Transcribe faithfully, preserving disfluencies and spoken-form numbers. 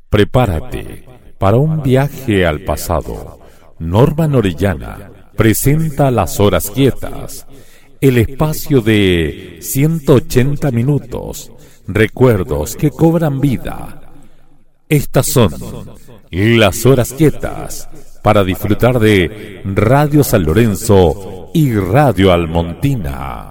Prepárate para un viaje al pasado. Norman Orellana presenta Las Horas Quietas, el espacio de ciento ochenta minutos, recuerdos que cobran vida. Estas son Las Horas Quietas, para disfrutar de Radio San Lorenzo y Radio Almontina.